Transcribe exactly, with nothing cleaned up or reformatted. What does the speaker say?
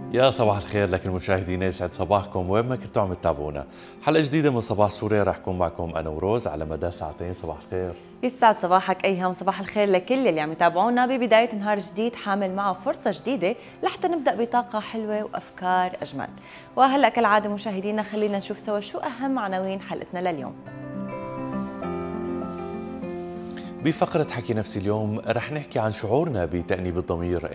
يا صباح الخير لكل مشاهدينا، يسعد صباحكم وين ما كنتوا عم تتابعونا. حلقة جديدة من صباح سوريا رح كون معكم أنا وروز على مدى ساعتين. صباح الخير. يسعد صباحك أيهم، صباح الخير لكل اللي عم يتابعونا ببداية نهار جديد حامل معه فرصة جديدة لحتى نبدأ بطاقة حلوة وأفكار أجمل. وهلأ كالعادة مشاهدينا خلينا نشوف سوا شو أهم عناوين حلقتنا لليوم. بفقرة حكي نفسي اليوم رح نحكي عن شعورنا بتأنيب الضمير